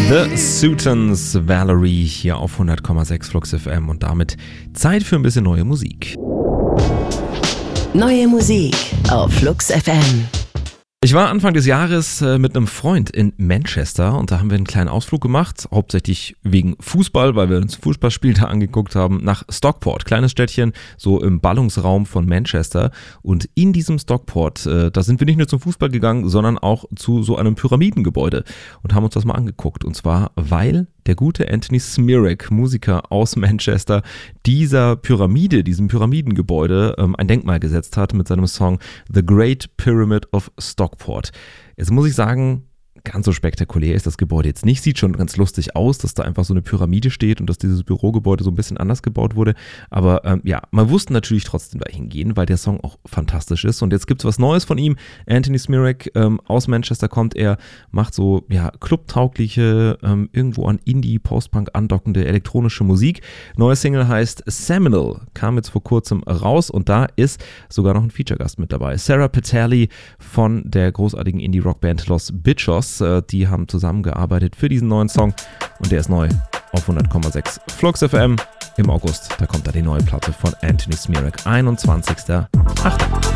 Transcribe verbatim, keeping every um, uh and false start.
The Sutons, Valerie hier auf hundert Komma sechs Flux F M und damit Zeit für ein bisschen neue Musik. Neue Musik auf Flux F M. Ich war Anfang des Jahres äh, mit einem Freund in Manchester und da haben wir einen kleinen Ausflug gemacht, hauptsächlich wegen Fußball, weil wir uns ein Fußballspiel da angeguckt haben, nach Stockport, kleines Städtchen, so im Ballungsraum von Manchester. Und in diesem Stockport, äh, da sind wir nicht nur zum Fußball gegangen, sondern auch zu so einem Pyramidengebäude und haben uns das mal angeguckt. Und zwar, weil der gute Anthony Smirak, Musiker aus Manchester, dieser Pyramide, diesem Pyramidengebäude ähm, ein Denkmal gesetzt hat mit seinem Song The Great Pyramid of Stockport. Jetzt muss ich sagen, ganz so spektakulär ist das Gebäude jetzt nicht. Sieht schon ganz lustig aus, dass da einfach so eine Pyramide steht und dass dieses Bürogebäude so ein bisschen anders gebaut wurde. Aber ähm, ja, man wusste natürlich trotzdem da hingehen, weil der Song auch fantastisch ist. Und jetzt gibt es was Neues von ihm. Anthony Smirak, ähm, aus Manchester kommt er, macht so ja clubtaugliche, ähm, irgendwo an Indie, Post-Punk andockende elektronische Musik. Neue Single heißt Seminal, kam jetzt vor kurzem raus und da ist sogar noch ein Feature-Gast mit dabei. Sarah Petali von der großartigen Indie-Rock-Band Los Bichos. Die haben zusammengearbeitet für diesen neuen Song und der ist neu auf hundert Komma sechs Flux F M im August. Da kommt da die neue Platte von Anthony Smirak, einundzwanzigster achter